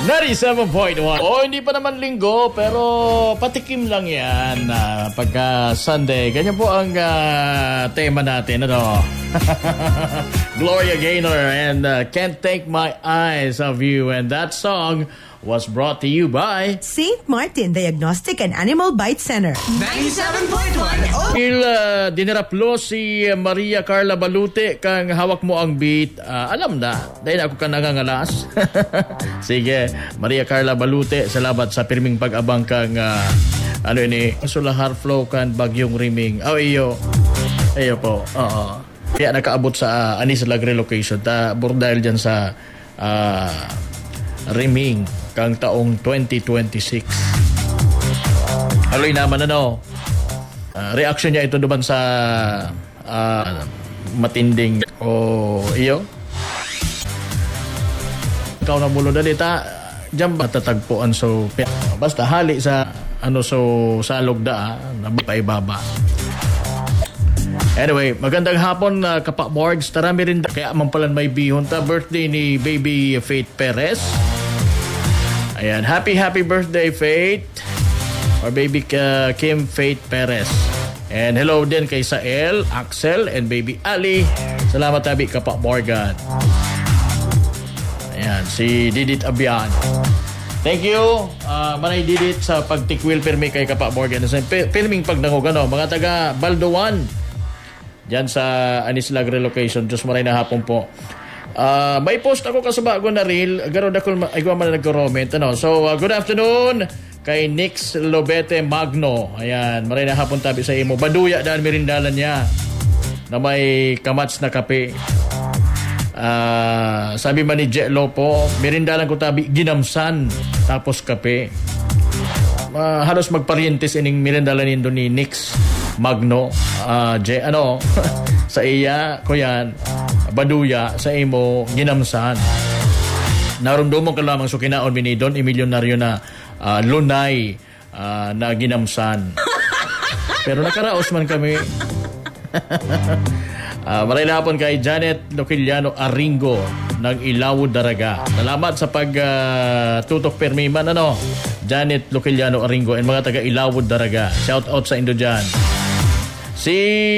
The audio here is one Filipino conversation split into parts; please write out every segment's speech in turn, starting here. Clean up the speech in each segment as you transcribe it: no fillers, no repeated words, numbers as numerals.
97.1. Hindi pa naman linggo, pero patikim lang yan pagka Sunday. Ganyan po ang tema natin, ano? Gloria Gaynor and Can't Take My Eyes of You. And that song was brought to you by St. Martin Diagnostic and Animal Bite Center. 97.1. Diniraplo si Maria Carla Balute kang hawak mo ang beat. Alam na, dahil ako ka nangangalas. Sige, Maria Carla Balute, salamat sa pirming pag-abang kang ano ini, Sulahar Flow kan Bagyong Riming. Iyo po. Kaya nakaabot sa Anis Lag relocation dahil dyan sa Riming kang taong 2026. Haloy naman reaction niya ito naman sa matinding iyo. Ikaw na mulo dalita diyan matatagpuan so basta hali sa salog da na paibaba. Anyway, magandang hapon Kapak Morgs. Tara rin kaya mampalan may bihon ta birthday ni baby Faith Perez. Ayan, happy birthday Faith or baby Kim Faith Perez. And hello din kay Sael, Axel and baby Ali. Salamat tabi Kapak Morgan. Ayan, si Didit Abian. Thank you, Manay Didit sa pagtikwil pirmi kay Kapak Morgan. Sa filming pagnangog mga taga Baldoan diyan sa Anislag relocation. Diyos maray na hapon po. May post ako kasabago na reel. Garod ako aywa man nag-comment. So, good afternoon kay Nix Lobete Magno. Ayan, maray na hapon tabi sa imo. Baduya daan mirindalan niya na may kamats na kape. Sabi man ni Jello po, mirindalan ko tabi ginamsan tapos kape. Halos magparientes ining mirindalan nindo ni Nix Magno. Sa iya ko yan baduya sa imo ginamsan. Narumdumong ka lamang so kinaon minidon milyonaryo na lunay na ginamsan. Pero nakaraos man kami. Maray na hapon kay Janet Loquiliano Aringo ng Ilawod Daraga. Salamat sa tutok permiman Janet Loquiliano Aringo and mga taga Ilawod Daraga. Shout out sa Indo dyan. Si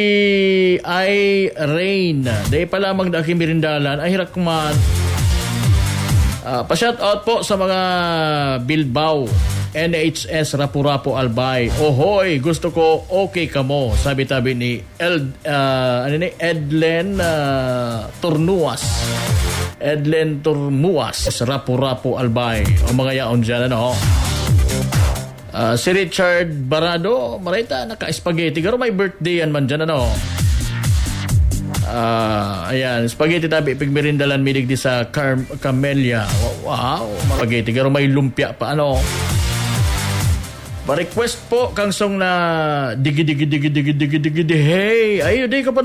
Rain, day pa lamang na kimirindalan, ay hirak man. Pa-shout out po sa mga Bilbao, NHS Rapu-Rapu Albay. Ohoy, gusto ko okay ka mo. Sabi-tabi ni Edlen Turnuas. Edlen Turmuas, Rapu-Rapu Albay. O mga yaon dyan, si Richard Barado, marita naka-spaghetti. Garo may birthday yan man dyan, ayan, spaghetti tabi pigmerindalan midig di sa Camellia. Wow, spaghetti. Garo may lumpia pa, Pa-request po kang song na digi hey. Ayo, di ka pa